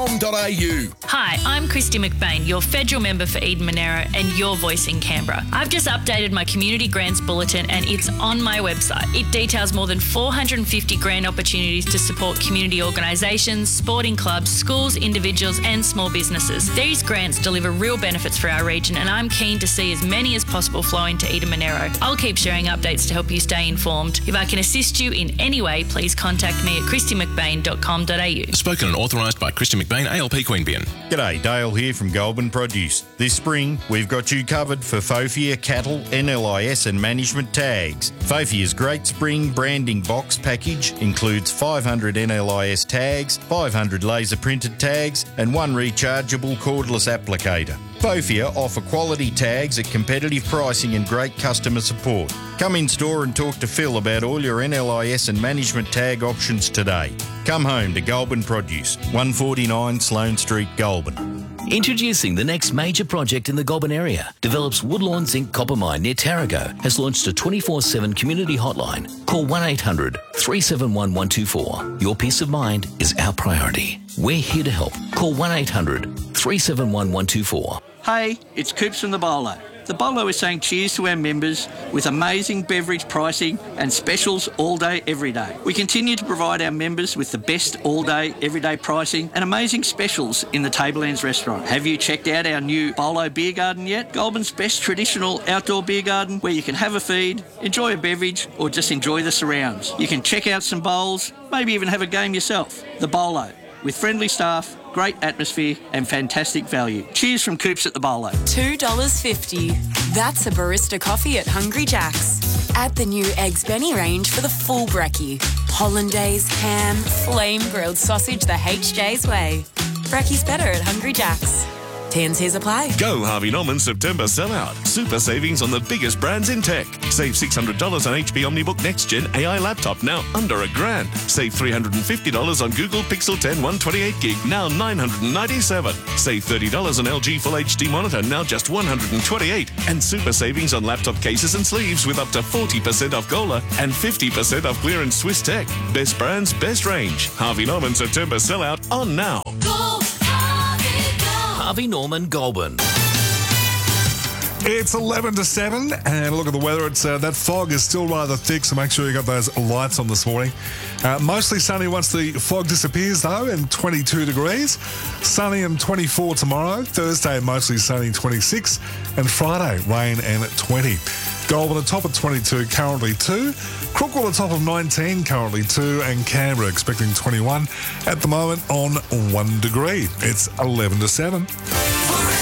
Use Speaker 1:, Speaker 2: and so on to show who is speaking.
Speaker 1: eden.com.au.
Speaker 2: Hi, I'm Christy McBain, your federal member for Eden Monaro and your voice in Canberra. I've just updated my Community Grants Bulletin and it's on my website. It details more than 450 grant opportunities to support community organisations, sporting clubs, schools, individuals and small businesses. These grants deliver real benefits for our region and I'm keen to see as many as possible flow into Eden Monaro. I'll keep sharing updates to help you stay informed. If I can assist you in any way, please contact me at christymcbain.com.au.
Speaker 1: Spoken and authorised by Christy McBain, ALP Queanbeyan.
Speaker 3: G'day, Dale here from Goulburn Produce. This spring, we've got you covered for Fofia cattle, NLIS and management tags. Fofia's Great Spring Branding Box package includes 500 NLIS tags, 500 laser printed tags and one rechargeable cordless applicator. Fofia offer quality tags at competitive pricing and great customer support. Come in store and talk to Phil about all your NLIS and management tag options today. Come home to Goulburn Produce, 149 Sloane Street, Goulburn.
Speaker 4: Introducing the next major project in the Goulburn area. Develops Woodlawn Zinc Copper Mine near Tarago has launched a 24/7 community hotline. Call 1800 371 124. Your peace of mind is our priority. We're here to help. Call 1800 371 124.
Speaker 5: Hey, it's Coops from the Bolo. The Bolo is saying cheers to our members with amazing beverage pricing and specials all day, every day. We continue to provide our members with the best all day, everyday pricing and amazing specials in the Tablelands restaurant. Have you checked out our new Bolo Beer Garden yet? Goulburn's best traditional outdoor beer garden where you can have a feed, enjoy a beverage or just enjoy the surrounds. You can check out some bowls, maybe even have a game yourself. The Bolo, with friendly staff, great atmosphere and fantastic value. Cheers from Coops at the Bolo.
Speaker 6: $2.50. That's a barista coffee at Hungry Jack's. Add the new Eggs Benny range for the full brekkie. Hollandaise, ham, flame grilled sausage the HJ's way. Brekkie's better at Hungry Jack's. T&Cs apply.
Speaker 7: Go Harvey Norman September sellout. Super savings on the biggest brands in tech. Save $600 on HP OmniBook Next Gen AI laptop, now under $1,000. Save $350 on Google Pixel 10 128 gig, now $997. Save $30 on LG Full HD monitor, now just $128. And super savings on laptop cases and sleeves with up to 40% off Gola and 50% off clearance Swiss Tech. Best brands, best range. Harvey Norman September sellout on now.
Speaker 4: Harvey Norman Goulburn.
Speaker 8: It's 11 to 7 and look at the weather. It's that fog is still rather thick, so make sure you got those lights on this morning. Mostly sunny once the fog disappears though, and 22 degrees. Sunny and 24 tomorrow. Thursday mostly sunny, 26, and Friday rain and 20. Goulburn at top of 22, currently 2. Crookwell at top of 19, currently 2. And Canberra expecting 21 at the moment on 1 degree. It's 11 to 7.